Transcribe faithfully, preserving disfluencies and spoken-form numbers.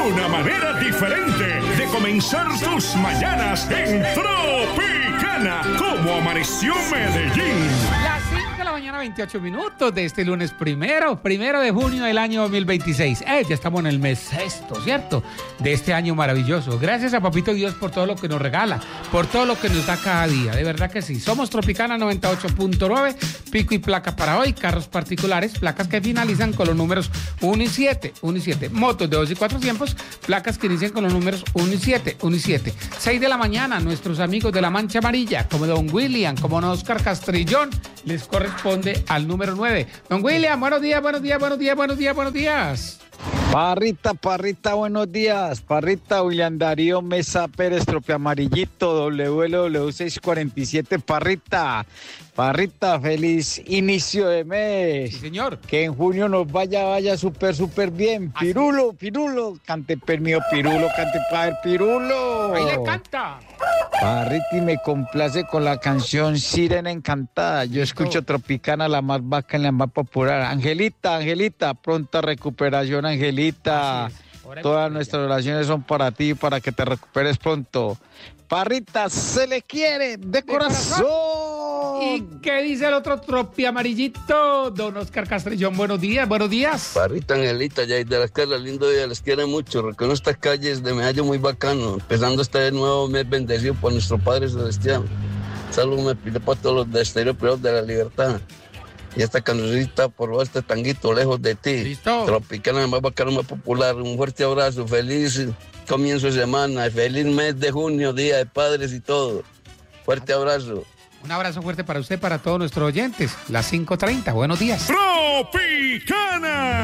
una manera diferente de comenzar tus mañanas en Tropicana. ¿Cómo amaneció Medellín? Las cinco de la mañana, veintiocho minutos de este lunes primero, primero de junio del año dos mil veintiséis. Eh, ya estamos en el mes sexto, ¿cierto? De este año maravilloso. Gracias a Papito Dios por todo lo que nos regala, por todo lo que nos da cada día. De verdad que sí. Somos Tropicana noventa y ocho punto nueve, pico y placa para hoy, carros particulares, placas que finalizan con los números uno y siete, uno y siete. Motos de dos y cuatro tiempos, placas que inician con los números uno y siete, uno y siete. seis de la mañana, nuestros amigos de la Mancha Amarilla, como Don William, como Don Oscar Castrillón, les corresponde al número nueve. Don William, buenos días, buenos días, buenos días, buenos días, buenos días. Parrita, Parrita, buenos días. Parrita, William Darío Mesa Pérez, Tropia Amarillito, W L W seiscientos cuarenta y siete, Parrita. Parrita, feliz inicio de mes. Sí, señor. Que en junio nos vaya, vaya súper, súper bien. Así. Pirulo, Pirulo, cante permiso, Pirulo, cante para el Pirulo. Ahí le canta. Parrita, y me complace con la canción Sirena Encantada. Yo escucho Tropicana, la más bacana, la más popular. Angelita, Angelita, pronta recuperación, Angelita. Todas nuestras oraciones son para ti, para que te recuperes pronto. Parrita, se le quiere de, de corazón. corazón. ¿Y qué dice el otro Tropi amarillito? Don Oscar Castrillón, buenos días, buenos días. Parrita, Angelita, ya de las Carlas, lindo día, les quiere mucho. Reconozco estas calles de Medallo muy bacano, empezando este nuevo mes bendecido por nuestro Padre Celestial. Saludos me pide para todos los de Estéreo Privado de la Libertad. Y esta cancioncita, por favor, este tanguito, lejos de ti. Listo. Tropicana, más bacano, más popular. Un fuerte abrazo, feliz comienzo de semana, feliz mes de junio, Día de Padres y todo. Fuerte abrazo. Un abrazo fuerte para usted, para todos nuestros oyentes. Las cinco treinta, buenos días. Tropicana.